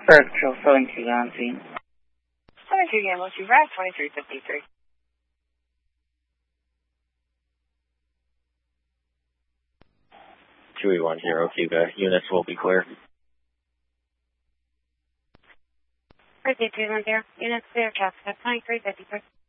Berkshire, 72 on scene. 72 Gamble, you RAC 2353. Chewy 10, Cuba. Units will be clear. Berkshire 210, units clear, traffic 2353.